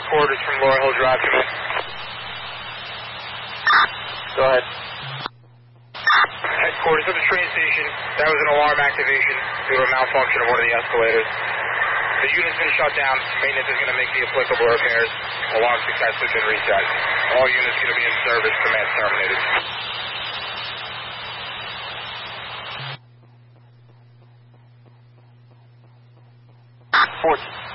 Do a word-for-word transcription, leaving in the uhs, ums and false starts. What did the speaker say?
headquarters from Laurel Hill Drive, come in. Go ahead. Headquarters of the train station. That was an alarm activation due to a malfunction of one of the escalators. The unit's been shut down. Maintenance is going to make the applicable repairs. Alarm successfully been reset. All units going to be in service. Command terminated. fourteen.